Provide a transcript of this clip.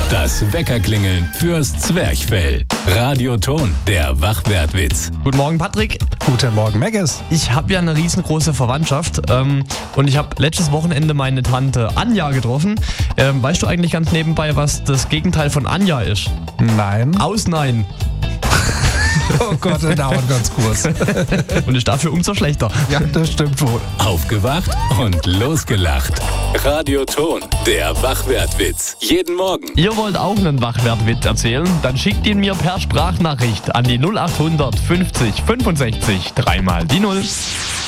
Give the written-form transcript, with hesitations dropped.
Das Weckerklingeln fürs Zwerchfell. Radioton, der Wachwertwitz. Guten Morgen, Patrick. Guten Morgen, Megges. Ich habe ja eine riesengroße Verwandtschaft und ich habe letztes Wochenende meine Tante Anja getroffen. Weißt du eigentlich ganz nebenbei, was das Gegenteil von Anja ist? Nein. Ausnein. Oh Gott, der dauert ganz kurz. Und ist dafür umso schlechter. Ja, das stimmt wohl. Aufgewacht und losgelacht. Radioton, der Wachwertwitz. Jeden Morgen. Ihr wollt auch einen Wachwertwitz erzählen? Dann schickt ihn mir per Sprachnachricht an die 0800 50 65 3 mal die 0.